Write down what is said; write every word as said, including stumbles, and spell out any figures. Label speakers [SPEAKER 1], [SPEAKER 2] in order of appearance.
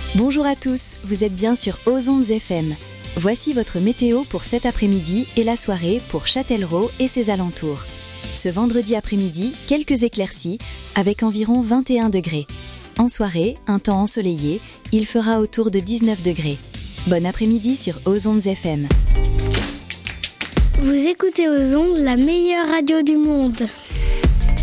[SPEAKER 1] Bonjour à tous, vous êtes bien sur Aux Ondes F M. Voici votre météo pour cet après-midi et la soirée pour Châtellerault et ses alentours. Ce vendredi après-midi, quelques éclaircies avec environ vingt et un degrés. En soirée, un temps ensoleillé, il fera autour de dix-neuf degrés. Bon après-midi sur Aux Ondes F M.
[SPEAKER 2] Vous écoutez Aux Ondes, la meilleure radio du monde.